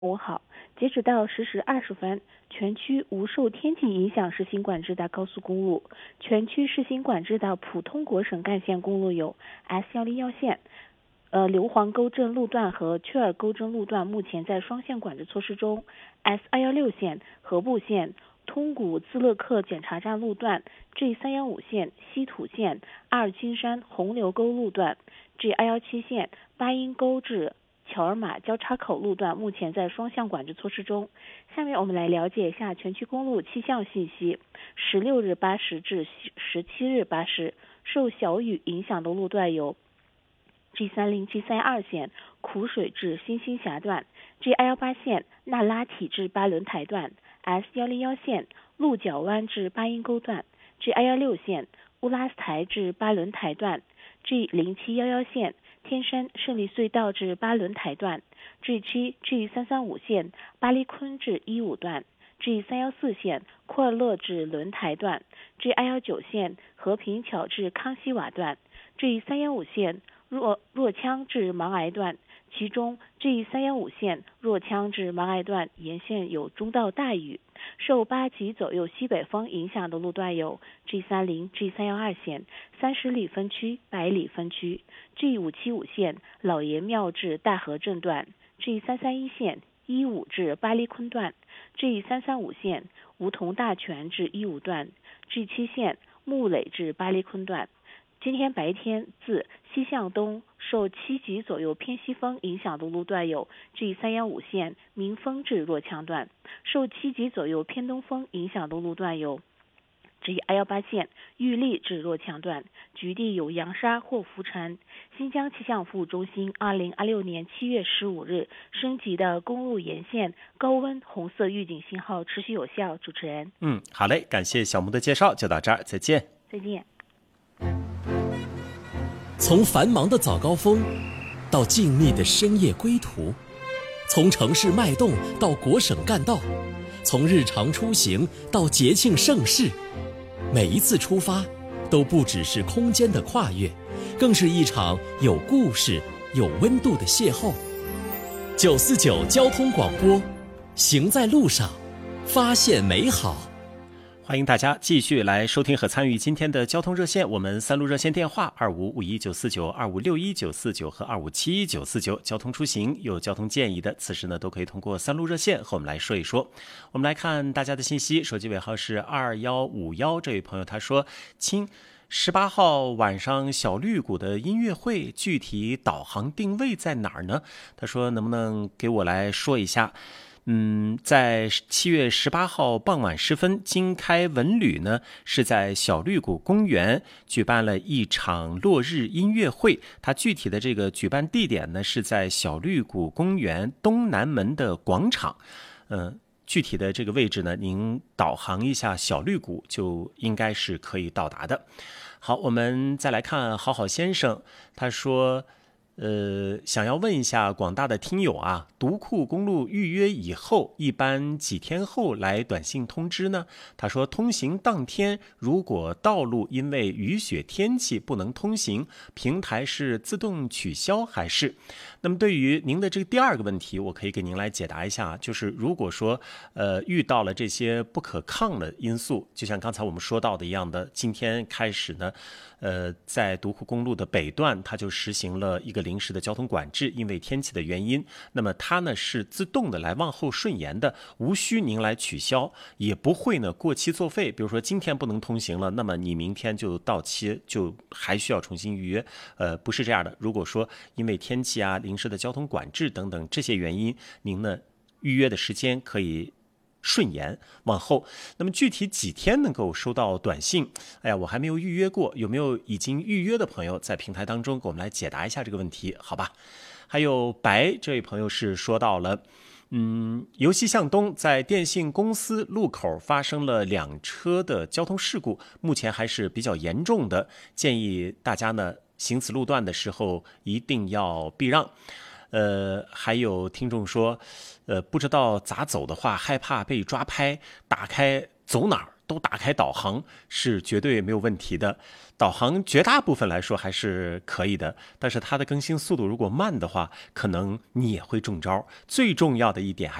午好，截止到10时20分，全区无受天气影响试行管制的高速公路，全区试行管制的普通国省干线公路有 S101线。硫磺沟镇路段和雀儿沟镇路段目前在双线管制措施中。S216线、合步线、通古自勒克检查站路段、G315线、西土线、阿尔金山红流沟路段、G217线、巴音沟至乔尔玛交叉口路段目前在双向管制措施中。下面我们来了解一下全区公路气象信息。16日8时至17日8时，受小雨影响的路段有G30、G32线苦水至新兴峡段， G218线那拉体至巴伦台段， S101线鹿角湾至巴音沟段， G216线乌拉斯台至巴伦台段， G0711线天山胜利隧道至巴伦台段， G7、G335线巴利坤至15段， G314线库尔勒至伦台段， G219线和平桥至康熙瓦段， G315线若羌至芒崖段，其中 G315线若羌至芒崖段沿线有中到大雨。受8级左右西北风影响的路段有 G30、G312线30里分区、百里分区， G575线老爷庙至大河镇段， G331线15至巴利坤段， G335线梧桐大泉至15段， G7线木垒至巴利坤段。今天白天自西向东受7级左右偏西风影响的路段有 G315线民丰至若羌段，受7级左右偏东风影响的路段有 G218线玉立至若羌段，局地有扬沙或浮尘。新疆气象服务中心2026年7月15日升级的公路沿线高温红色预警信号持续有效。主持人， 好嘞，感谢小木的介绍，就到这儿，再见。 再见。 从繁忙的早高峰到静谧的深夜归途，从城市脉动到国省干道，从日常出行到节庆盛事，每一次出发都不只是空间的跨越，更是一场有故事有温度的邂逅。949交通广播，行在路上，发现美好。 欢迎大家继续来收听和参与今天的交通热线，我们3路热线电话255199、256199和257199，交通出行有交通建议的，此时呢都可以通过3路热线和我们来说一说。我们来看大家的信息，手机尾号是2151，这位朋友他说，亲，18号晚上小绿谷的音乐会具体导航定位在哪儿呢？他说能不能给我来说一下。在7月18号傍晚时分，经开文旅呢是在小绿谷公园举办了一场落日音乐会，它具体的这个举办地点呢是在小绿谷公园东南门的广场。具体的这个位置呢，您导航一下小绿谷就应该是可以到达的。好，我们再来看好好先生，他说想要问一下广大的听友啊，独库公路预约以后一般几天后来短信通知呢？他说通行当天如果道路因为雨雪天气不能通行，平台是自动取消还是？那么对于您的这个第二个问题，我可以给您来解答一下，就是如果说遇到了这些不可抗的因素，就像刚才我们说到的一样的，今天开始呢在独库公路的北段它就实行了一个临时的交通管制，因为天气的原因，那么它呢是自动的来往后顺延的，无需您来取消，也不会呢过期作废，比如说今天不能通行了，那么你明天就到期，就还需要重新预约，不是这样的。如果说因为天气啊、临时的交通管制等等这些原因，您呢预约的时间可以顺延往后。那么具体几天能够收到短信？哎呀，我还没有预约过，有没有已经预约的朋友在平台当中给我们来解答一下这个问题，好吧？还有白这位朋友是说到了由西向东在电信公司路口发生了2车的交通事故，目前还是比较严重的，建议大家呢行此路段的时候一定要避让。还有听众说不知道咋走的话害怕被抓拍，打开走哪儿都打开导航是绝对没有问题的。导航绝大部分来说还是可以的，但是它的更新速度如果慢的话，可能你也会中招。最重要的一点